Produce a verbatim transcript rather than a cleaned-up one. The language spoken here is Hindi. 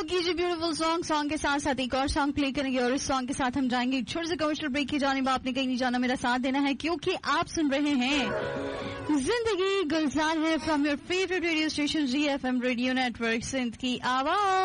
कीजिए ब्यूटीफुल सॉन्ग सॉन्ग के साथ साथ एक और सॉन्ग प्ले करेंगे और इस सॉन्ग के साथ हम जाएंगे एक छोटे से कमर्शियल ब्रेक की जानिब। आपने कहीं नहीं जाना, मेरा साथ देना है क्योंकि आप सुन रहे हैं जिंदगी गुलजार है from your favourite radio station ji F M radio network Sindh की आवाज।